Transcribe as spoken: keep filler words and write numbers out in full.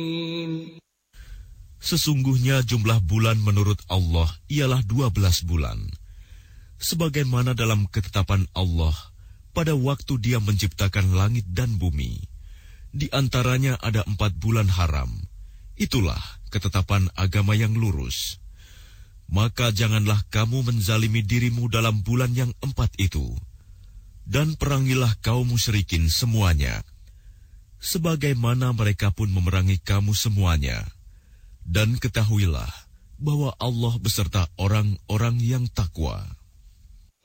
Sesungguhnya jumlah bulan menurut Allah ialah dua belas bulan. Sebagaimana dalam ketetapan Allah pada waktu Dia menciptakan langit dan bumi. Di antaranya ada empat bulan haram. Itulah ketetapan agama yang lurus. Maka janganlah kamu menzalimi dirimu dalam bulan yang empat itu. Dan perangilah kaum musyrikin semuanya. Sebagaimana mereka pun memerangi kamu semuanya. Dan ketahuilah bahwa Allah beserta orang-orang yang takwa.